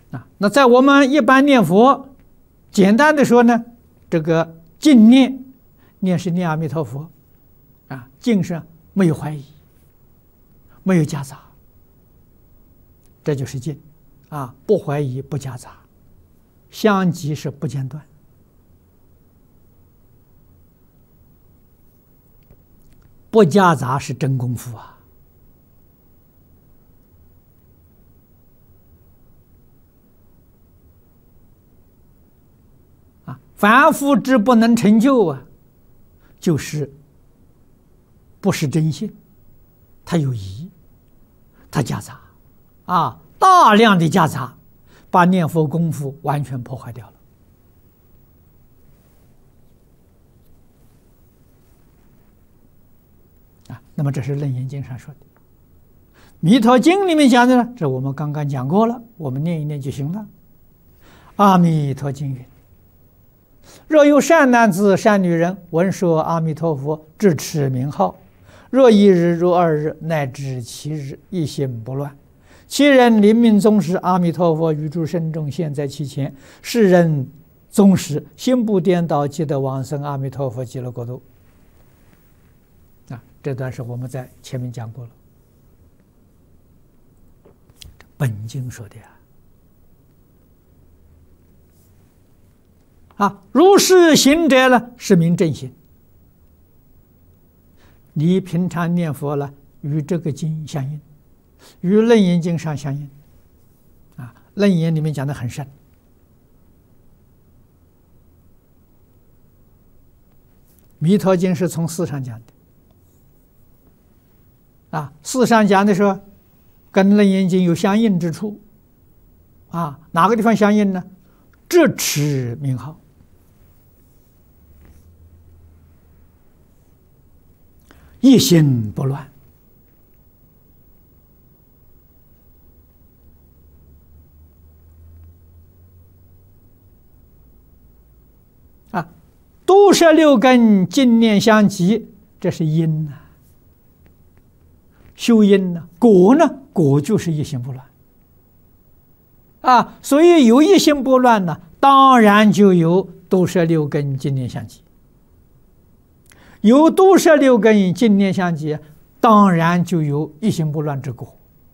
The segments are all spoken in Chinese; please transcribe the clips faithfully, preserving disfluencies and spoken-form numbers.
啊，那在我们一般念佛，简单的说呢，这个净念，念是念阿弥陀佛，啊，净是没有怀疑，没有夹杂，这就是净，啊，不怀疑不夹杂，相继是不间断。不夹杂是真功夫啊！啊，凡夫之不能成就啊，就是不是真心，它有疑，它夹杂，啊，大量的夹杂，把念佛功夫完全破坏掉了。那么这是《楞严经》上说的，《弥陀经》里面讲的呢，这我们刚刚讲过了，我们念一念就行了。阿弥陀经云：若有善男子、善女人，闻说阿弥陀佛，至持名号，若一日、若二日，乃至七日，一心不乱。其人临命终时，阿弥陀佛于诸圣众现，在其前，是人终时心不颠倒，即得往生阿弥陀佛极乐国度。啊，这段是我们在前面讲过了，本经说的呀。啊，如是行者呢，是名正行。你平常念佛了，与这个经相应，与楞严经上相应。啊，楞严里面讲的很深，弥陀经是从四上讲的。啊，四上讲的时候，跟楞严经有相应之处。啊，哪个地方相应呢？至持名号。一心不乱。啊，都摄六根，净念相继，这是因呐、啊。修因呢，果呢，果就是一心不乱。啊，所以有一心不乱呢，当然就有都摄六根，净念相继。有都摄六根，净念相继，当然就有一心不乱之果。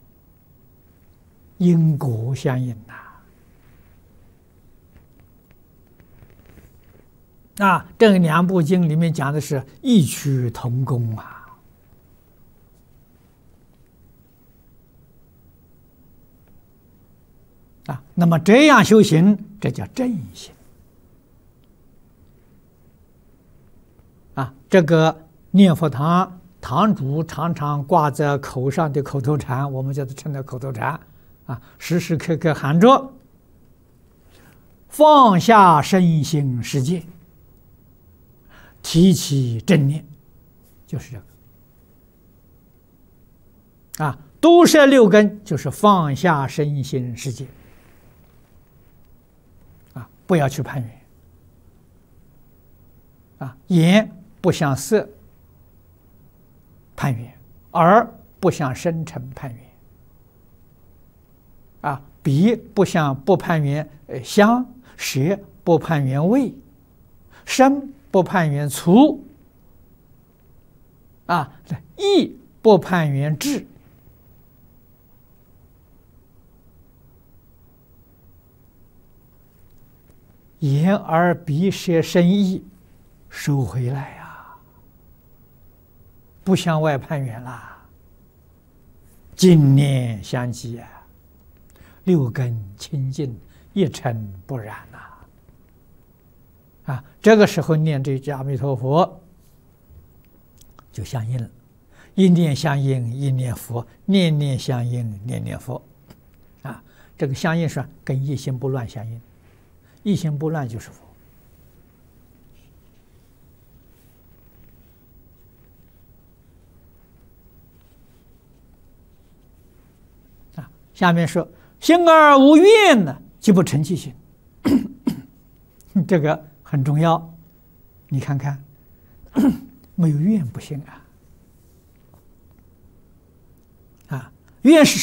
因果相应呐。啊，这两部经里面讲的是异曲同工啊。啊，那么这样修行，这叫正行。啊，这个念佛堂堂主常常挂在口上的口头禅，我们叫它称的口头禅。啊，时时刻刻喊着放下身心世界，提起正念，就是这个。啊，都摄六根就是放下身心世界。啊，不要去攀缘。啊，眼不向色攀缘，耳不向声尘攀缘。啊，鼻不向不攀缘香，舌不攀缘味，身不攀缘触。啊，意不攀缘智。眼耳鼻舌身意收回来呀、啊，不向外攀缘啦。净念相继啊，六根清净，一尘不染呐、啊。啊，这个时候念这句阿弥陀佛就相应了，一念相应一念佛，念念相应念念佛。啊，这个相应是跟一心不乱相应。一心不乱就是佛。啊，下面说心而无怨呢，即不成其心。这个很重要，你看看，没有怨不行啊。啊，怨是